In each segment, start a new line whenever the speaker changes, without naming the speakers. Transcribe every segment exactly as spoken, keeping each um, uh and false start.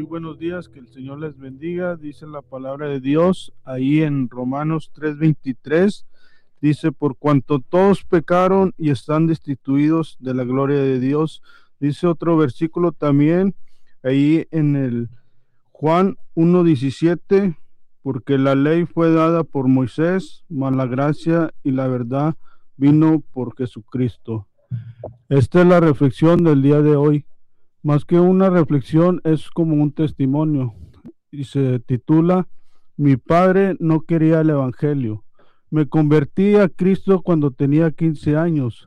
buenos días, que el Señor les bendiga. Dice la palabra de Dios ahí en Romanos tres veintitrés, dice: por cuanto todos pecaron y están destituidos de la gloria de Dios. Dice otro versículo también ahí en el Juan uno diecisiete: porque la ley fue dada por Moisés, mas la gracia y la verdad vino por Jesucristo. Esta es la reflexión del día de hoy. Más que una reflexión, es como un testimonio, y se titula: Mi padre no quería el evangelio. Me convertí a Cristo cuando tenía quince años.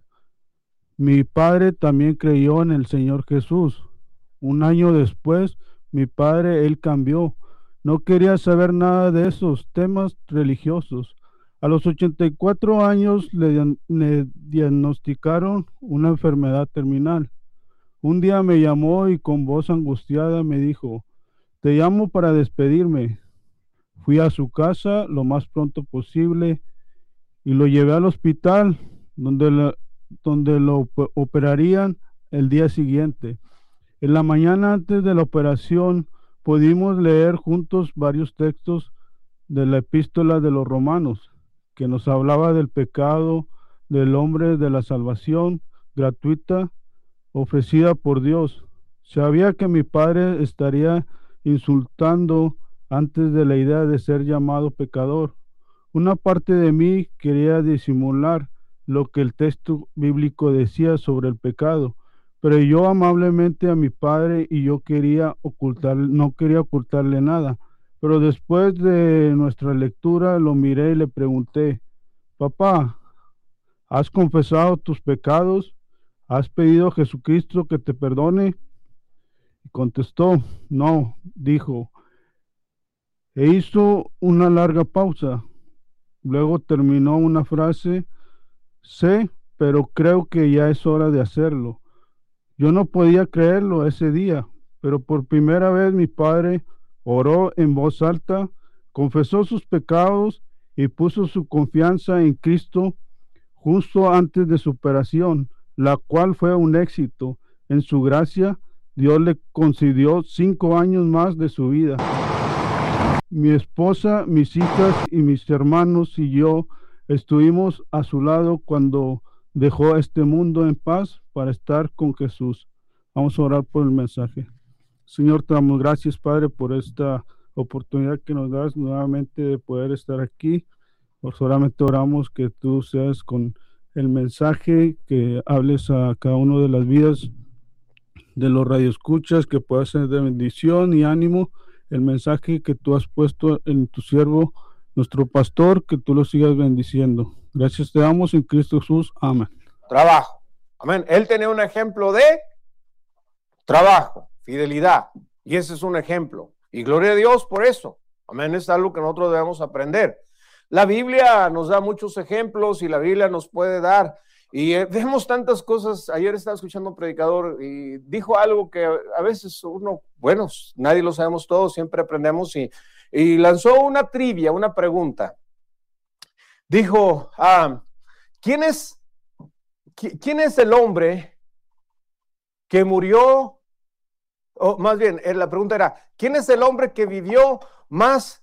Mi padre también creyó en el Señor Jesús. Un año después, mi padre, él cambió. No quería saber nada de esos temas religiosos. A los ochenta y cuatro años le, le diagnosticaron una enfermedad terminal. Un día me llamó y con voz angustiada me dijo: te llamo para despedirme. Fui a su casa lo más pronto posible y lo llevé al hospital, donde, la, donde lo operarían el día siguiente. En la mañana antes de la operación pudimos leer juntos varios textos de la epístola de los Romanos, que nos hablaba del pecado del hombre, de la salvación gratuita ofrecida por Dios. Sabía que mi padre estaría insultando antes de la idea de ser llamado pecador. Una parte de mí quería disimular lo que el texto bíblico decía sobre el pecado, pero yo amablemente a mi padre y yo quería ocultar, no quería ocultarle nada. Pero después de nuestra lectura lo miré y le pregunté: papá, ¿has confesado tus pecados? ¿Has pedido a Jesucristo que te perdone? Y contestó: no. Dijo, e hizo una larga pausa. Luego terminó una frase: sé, pero creo que ya es hora de hacerlo. Yo no podía creerlo ese día, pero por primera vez mi padre oró en voz alta, confesó sus pecados y puso su confianza en Cristo justo antes de su operación, la cual fue un éxito. En su gracia, Dios le concedió cinco años más de su vida. Mi esposa, mis hijas y mis hermanos y yo estuvimos a su lado cuando dejó este mundo en paz para estar con Jesús. Vamos a orar por el mensaje. Señor, te damos gracias, Padre, por esta oportunidad que nos das nuevamente de poder estar aquí. Por solamente oramos que tú seas con el mensaje, que hables a cada uno de las vidas de los radioescuchas, que pueda ser de bendición y ánimo el mensaje que tú has puesto en tu siervo, nuestro pastor, que tú lo sigas bendiciendo. Gracias te damos en Cristo Jesús. Amén.
Trabajo. Amén. Él tenía un ejemplo de trabajo, fidelidad, y ese es un ejemplo. Y gloria a Dios por eso. Amén. Es algo que nosotros debemos aprender. La Biblia nos da muchos ejemplos y la Biblia nos puede dar, y eh, vemos tantas cosas. Ayer estaba escuchando un predicador y dijo algo que a veces uno, bueno, nadie lo sabemos todos, siempre aprendemos, y, y lanzó una trivia, una pregunta. Dijo, ah, ¿quién es, quién es el hombre que murió? O más bien, la pregunta era, ¿quién es el hombre que vivió más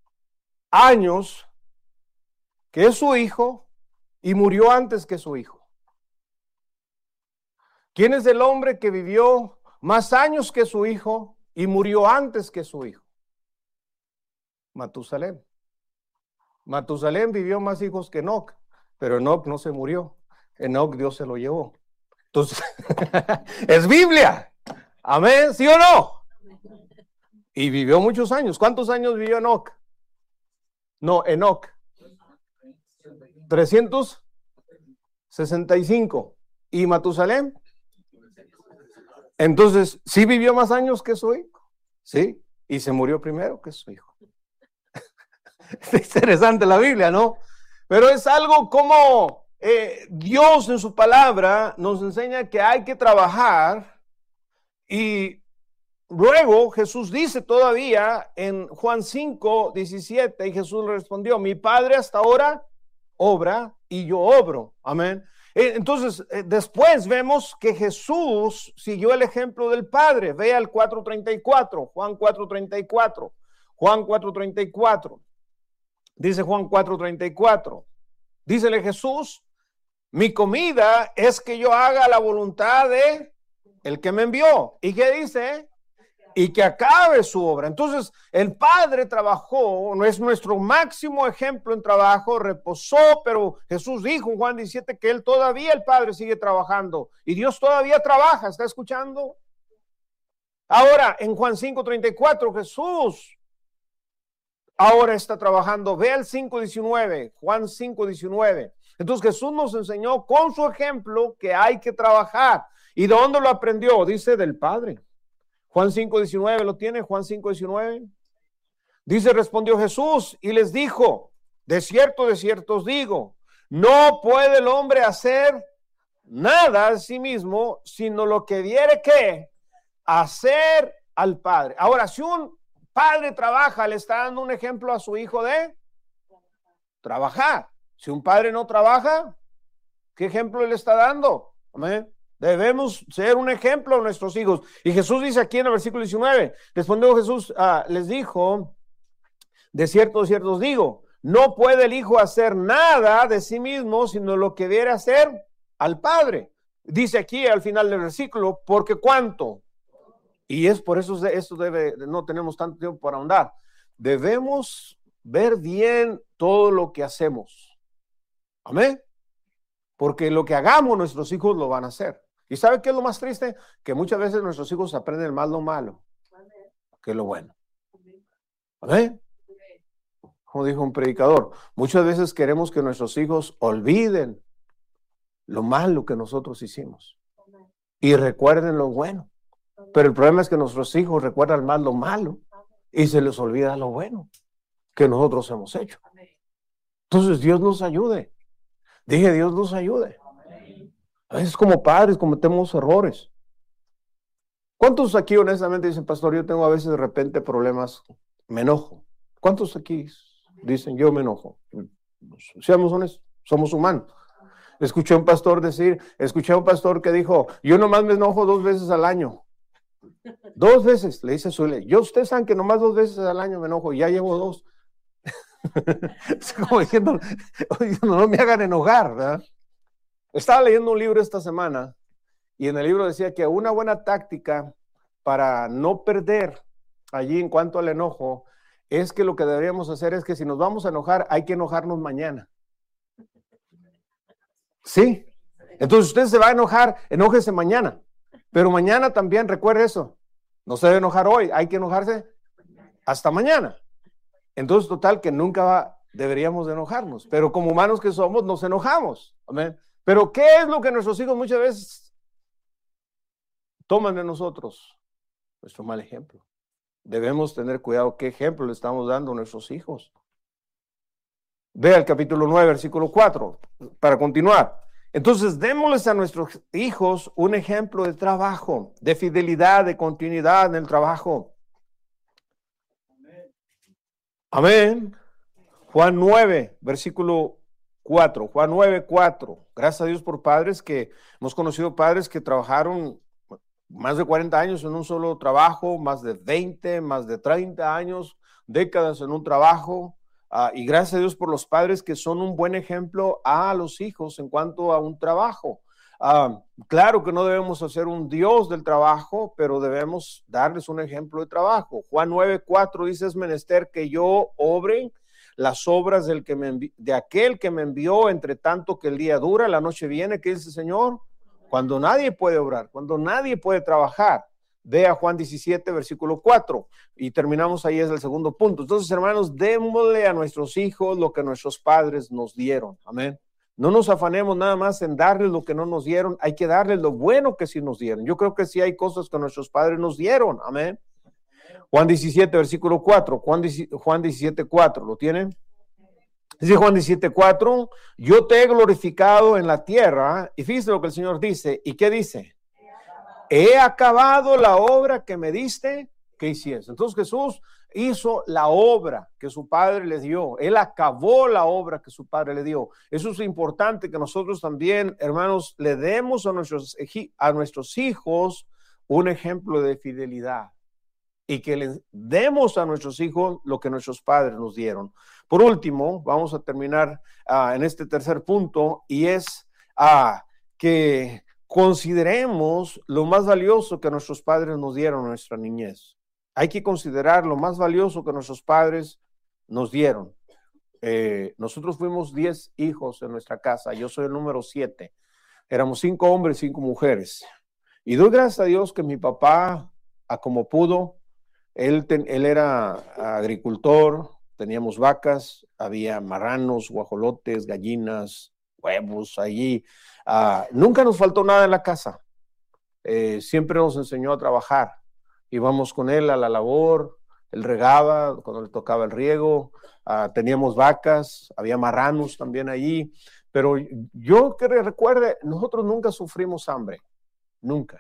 años que es su hijo y murió antes que su hijo? ¿Quién es el hombre que vivió más años que su hijo y murió antes que su hijo? Matusalén. Matusalén vivió más hijos que Enoc, pero Enoc no se murió. Enoc Dios se lo llevó. Entonces, es Biblia. Amén, ¿sí o no? Y vivió muchos años. ¿Cuántos años vivió Enoc? No, Enoc. trescientos sesenta y cinco. ¿Y Matusalén? Entonces, ¿sí vivió más años que su hijo? Sí, y se murió primero que su hijo. Es interesante la Biblia, ¿no? Pero es algo como eh, Dios en su palabra nos enseña que hay que trabajar, y luego Jesús dice todavía en Juan cinco diecisiete, y Jesús le respondió: mi Padre hasta ahora obra y yo obro. Amén. Entonces, después vemos que Jesús siguió el ejemplo del Padre. Vea el cuatro treinta y cuatro, Juan cuatro treinta y cuatro. Juan cuatro treinta y cuatro. Dice Juan cuatro treinta y cuatro. Dícele Jesús, mi comida es que yo haga la voluntad de el que me envió. ¿Y qué dice? Y que acabe su obra. Entonces, el Padre trabajó, no es nuestro máximo ejemplo en trabajo, reposó, pero Jesús dijo en Juan diecisiete que él todavía, el Padre sigue trabajando y Dios todavía trabaja. ¿Está escuchando? Ahora, en Juan cinco treinta y cuatro, Jesús ahora está trabajando. Ve el cinco diecinueve, Juan cinco diecinueve. Entonces Jesús nos enseñó con su ejemplo que hay que trabajar. ¿Y de dónde lo aprendió? Dice del Padre. Juan cinco diecinueve, ¿lo tiene? Juan cinco diecinueve. Dice, respondió Jesús y les dijo, de cierto, de cierto os digo, no puede el hombre hacer nada a sí mismo, sino lo que viere que hacer al Padre. Ahora, si un padre trabaja, le está dando un ejemplo a su hijo de trabajar. Si un padre no trabaja, ¿qué ejemplo le está dando? Amén. Debemos ser un ejemplo a nuestros hijos. Y Jesús dice aquí en el versículo diecinueve, respondió Jesús, ah, les dijo, de cierto, de cierto os digo, no puede el hijo hacer nada de sí mismo, sino lo que viere hacer al Padre. Dice aquí al final del versículo, porque cuánto. Y es por eso esto debe, no tenemos tanto tiempo para ahondar. Debemos ver bien todo lo que hacemos. Amén. Porque lo que hagamos nuestros hijos lo van a hacer. ¿Y sabe qué es lo más triste? Que muchas veces nuestros hijos aprenden más lo malo que lo bueno. Amén. Como dijo un predicador, muchas veces queremos que nuestros hijos olviden lo malo que nosotros hicimos y recuerden lo bueno. Pero el problema es que nuestros hijos recuerdan más lo malo y se les olvida lo bueno que nosotros hemos hecho. Entonces Dios nos ayude. Dije, Dios nos ayude. A veces como padres cometemos errores. ¿Cuántos aquí honestamente dicen, pastor, yo tengo a veces de repente problemas, me enojo? ¿Cuántos aquí dicen, yo me enojo? Seamos honestos, somos humanos. Escuché a un pastor decir, escuché a un pastor que dijo, yo nomás me enojo dos veces al año. Dos veces, le dice su ley. Yo, ustedes saben que nomás dos veces al año me enojo, y ya llevo dos. Es como diciendo, no me hagan enojar, ¿verdad? Estaba leyendo un libro esta semana y en el libro decía que una buena táctica para no perder allí en cuanto al enojo es que lo que deberíamos hacer es que si nos vamos a enojar, hay que enojarnos mañana. Sí. Entonces usted se va a enojar, enójese mañana. Pero mañana también, recuerde eso, no se debe enojar hoy, hay que enojarse hasta mañana. Entonces, total, que nunca va, deberíamos de enojarnos, pero como humanos que somos, nos enojamos. Amén. Pero ¿qué es lo que nuestros hijos muchas veces toman de nosotros? Nuestro mal ejemplo. Debemos tener cuidado qué ejemplo le estamos dando a nuestros hijos. Vea el capítulo nueve, versículo cuatro, para continuar. Entonces, démosles a nuestros hijos un ejemplo de trabajo, de fidelidad, de continuidad en el trabajo. Amén. Juan nueve, versículo cuatro. Juan nueve, cuatro. Gracias a Dios por padres que hemos conocido padres que trabajaron más de cuarenta años en un solo trabajo, más de veinte, más de treinta años, décadas en un trabajo. Uh, y gracias a Dios por los padres que son un buen ejemplo a los hijos en cuanto a un trabajo. Uh, claro que no debemos hacer un Dios del trabajo, pero debemos darles un ejemplo de trabajo. Juan nueve, cuatro dice, es menester que yo obre las obras del que me envi- de aquel que me envió, entre tanto que el día dura, la noche viene, ¿qué dice el Señor? Cuando nadie puede obrar, cuando nadie puede trabajar. Vea Juan diecisiete, versículo cuatro, y terminamos ahí, es el segundo punto. Entonces, hermanos, démosle a nuestros hijos lo que nuestros padres nos dieron. Amén. No nos afanemos nada más en darles lo que no nos dieron, hay que darles lo bueno que sí nos dieron. Yo creo que sí hay cosas que nuestros padres nos dieron. Amén. Juan diecisiete, versículo cuatro. Juan diecisiete, cuatro, ¿lo tienen? Dice Juan diecisiete, cuatro, yo te he glorificado en la tierra, y fíjate lo que el Señor dice, ¿y qué dice? He acabado la obra que me diste que hiciese. Entonces Jesús hizo la obra que su padre le dio. Él acabó la obra que su padre le dio. Eso es importante, que nosotros también, hermanos, le demos a nuestros, a nuestros hijos un ejemplo de fidelidad y que les demos a nuestros hijos lo que nuestros padres nos dieron. Por último, vamos a terminar uh, en este tercer punto, y es uh, que consideremos lo más valioso que nuestros padres nos dieron en nuestra niñez. Hay que considerar lo más valioso que nuestros padres nos dieron. Eh, nosotros fuimos diez hijos en nuestra casa. Yo soy el número siete. Éramos cinco hombres, cinco mujeres. Y doy gracias a Dios que mi papá, a como pudo, él, ten, él era agricultor, teníamos vacas, había marranos, guajolotes, gallinas, huevos allí. Uh, nunca nos faltó nada en la casa. Eh, siempre nos enseñó a trabajar. Íbamos con él a la labor, él regaba cuando le tocaba el riego, uh, teníamos vacas, había marranos también allí, pero yo que recuerde, nosotros nunca sufrimos hambre, nunca.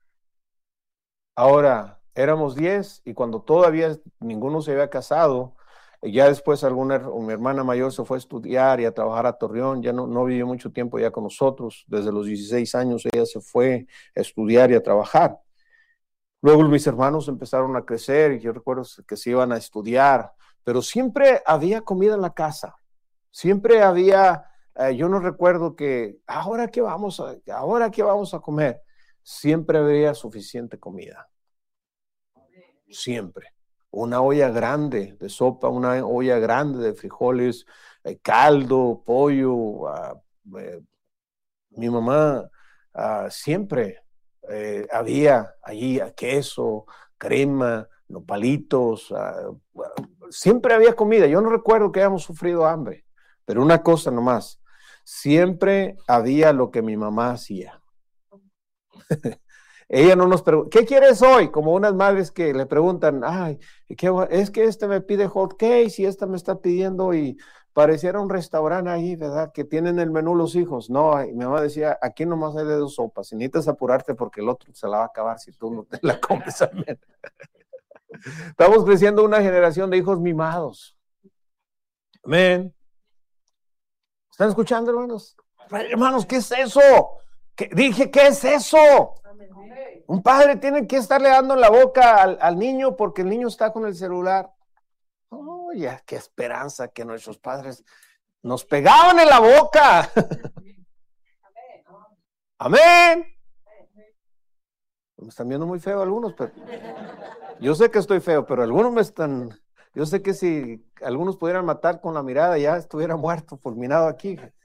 Ahora, éramos diez y cuando todavía ninguno se había casado, ya después alguna, mi hermana mayor se fue a estudiar y a trabajar a Torreón, ya no, no vivió mucho tiempo ya con nosotros, desde los dieciséis años ella se fue a estudiar y a trabajar. Luego mis hermanos empezaron a crecer y yo recuerdo que se iban a estudiar, pero siempre había comida en la casa. Siempre había, eh, yo no recuerdo que, ¿ahora qué vamos a, ahora qué vamos a comer? Siempre había suficiente comida. Siempre. Una olla grande de sopa, una olla grande de frijoles, eh, caldo, pollo. Uh, eh, mi mamá uh, siempre... Eh, había allí queso, crema, nopalitos, uh, siempre había comida. Yo no recuerdo que hayamos sufrido hambre, pero una cosa nomás, siempre había lo que mi mamá hacía. Ella no nos pregunta, ¿qué quieres hoy? Como unas madres que le preguntan, ay, ¿qué, es que este me pide hot cakes y esta me está pidiendo, y pareciera un restaurante ahí, ¿verdad? Que tienen el menú los hijos. No, mi mamá decía, aquí nomás hay de dos sopas, y necesitas apurarte porque el otro se la va a acabar si tú no te la comes. Estamos creciendo una generación de hijos mimados. Amén. ¿Están escuchando, hermanos? Hermanos, ¿qué es eso? ¿Qué? Dije, ¿qué es eso? Un padre tiene que estarle dando en la boca al, al niño porque el niño está con el celular. Oh, ya, qué esperanza que nuestros padres nos pegaban en la boca. Amén. Me están viendo muy feo algunos, pero yo sé que estoy feo, pero algunos me están, yo sé que si algunos pudieran matar con la mirada ya estuviera muerto, fulminado aquí.